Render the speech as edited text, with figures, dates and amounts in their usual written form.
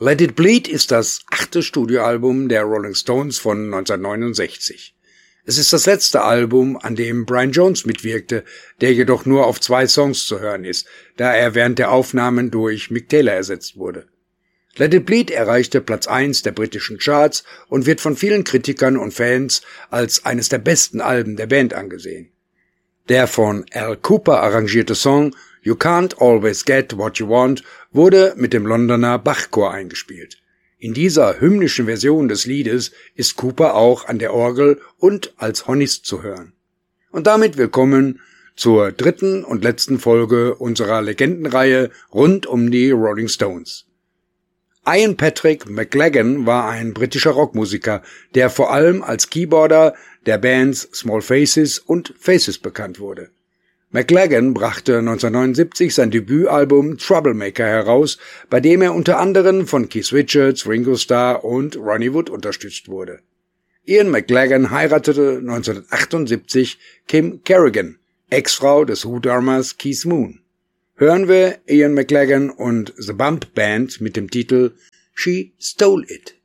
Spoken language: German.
Let It Bleed ist das 8. Studioalbum der Rolling Stones von 1969. Es ist das letzte Album, an dem Brian Jones mitwirkte, der jedoch nur auf 2 Songs zu hören ist, da er während der Aufnahmen durch Mick Taylor ersetzt wurde. Let It Bleed erreichte Platz 1 der britischen Charts und wird von vielen Kritikern und Fans als eines der besten Alben der Band angesehen. Der von Al Cooper arrangierte Song You Can't Always Get What You Want wurde mit dem Londoner Bachchor eingespielt. In dieser hymnischen Version des Liedes ist Cooper auch an der Orgel und als Hornist zu hören. Und damit willkommen zur 3. und letzten Folge unserer Legendenreihe rund um die Rolling Stones. Ian Patrick McLagan war ein britischer Rockmusiker, der vor allem als Keyboarder der Bands Small Faces und Faces bekannt wurde. McLagan brachte 1979 sein Debütalbum Troublemaker heraus, bei dem er unter anderem von Keith Richards, Ringo Starr und Ronnie Wood unterstützt wurde. Ian McLagan heiratete 1978 Kim Kerrigan, Ex-Frau des Who-Drummers Keith Moon. Hören wir Ian McLagan und The Bump Band mit dem Titel She Stole It.